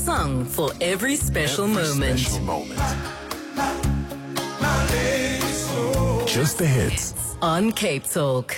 song for every special moment. Just the hits. On Cape Talk.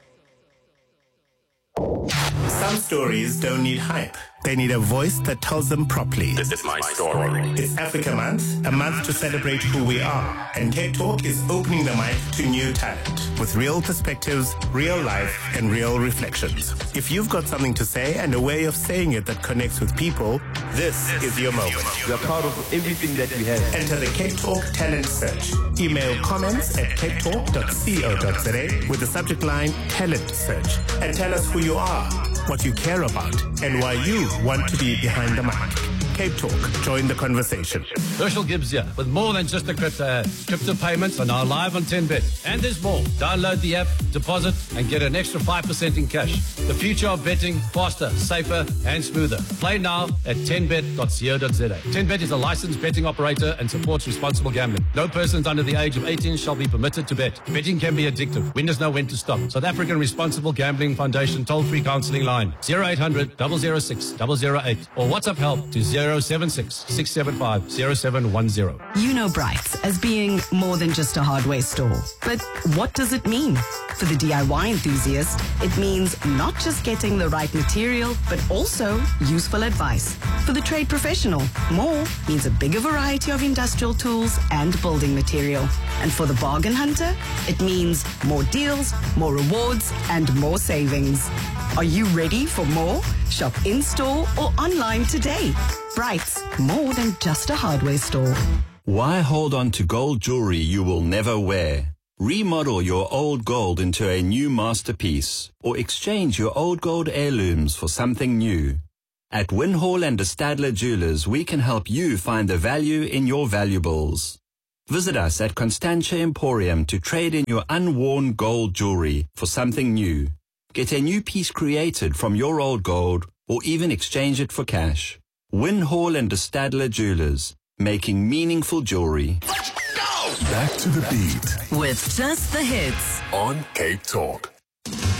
Some stories don't need hype. They need a voice that tells them properly. This is my story. It's Africa Month, a month to celebrate who we are. And Cape Talk is opening the mic to new talent with real perspectives, real life, and real reflections. If you've got something to say and a way of saying it that connects with people, this is your moment. We are proud of everything that we have. Enter the Cape Talk Talent Search. Email comments at capetalk.co.za with the subject line Talent Search. And tell us who you are, what you care about, and why you want to be behind the mic. Cape Talk. Join the conversation. Herschel Gibbs here with more than just a crypto ad. Crypto payments are now live on 10Bet. And there's more. Download the app, deposit, and get an extra 5% in cash. The future of betting, faster, safer, and smoother. Play now at 10bet.co.za. 10Bet is a licensed betting operator and supports responsible gambling. No persons under the age of 18 shall be permitted to bet. Betting can be addictive. Winners know when to stop. South African Responsible Gambling Foundation toll-free counseling line 0800 006 008 or WhatsApp help to 076 675 0710. You know Brights as being more than just a hardware store. But what does it mean? For the DIY enthusiast, it means not just getting the right material, but also useful advice. For the trade professional, more means a bigger variety of industrial tools and building material. And for the bargain hunter, it means more deals, more rewards, and more savings. Are you ready for more? Shop in-store or online today. Brights, more than just a hardware store. Why hold on to gold jewelry you will never wear? Remodel your old gold into a new masterpiece or exchange your old gold heirlooms for something new. At Winhall and de Stadler Jewelers, we can help you find the value in your valuables. Visit us at Constantia Emporium to trade in your unworn gold jewelry for something new. Get a new piece created from your old gold or even exchange it for cash. Winhall and de Stadler Jewelers, making meaningful jewelry. Back to the beat With just the hits. on Cape Talk.